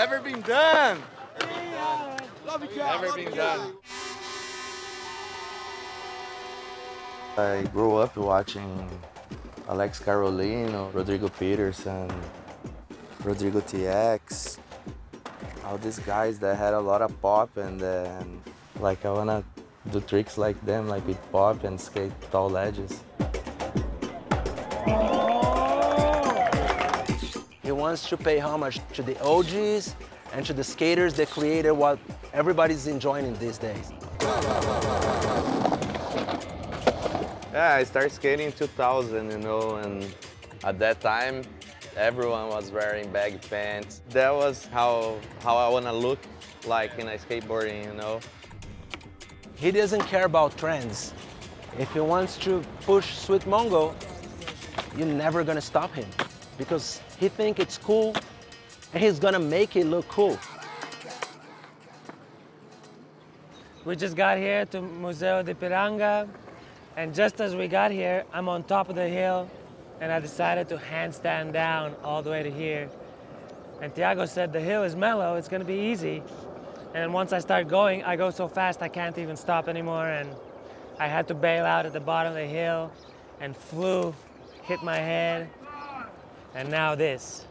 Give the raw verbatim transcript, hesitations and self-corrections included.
Never been done. Love you, Never been done. I grew up watching Alex Carolino, Rodrigo Peterson, Rodrigo T X, all these guys that had a lot of pop, and then like I wanna do tricks like them, like with pop and skate tall ledges. He wants to pay homage to the O Gs and to the skaters that created what everybody's enjoying these days. Yeah, I started skating in two thousand, you know, and at that time, everyone was wearing baggy pants. That was how, how I wanna look like in a skateboarding, you know. He doesn't care about trends. If he wants to push Sweet Mongo, you're never gonna stop him because he thinks it's cool and he's gonna make it look cool. We just got here to Museo de Piranga, and just as we got here, I'm on top of the hill, and I decided to handstand down all the way to here. And Thiago said the hill is mellow, it's gonna be easy. And once I start going, I go so fast I can't even stop anymore, and I had to bail out at the bottom of the hill and flew, hit my head, and now this.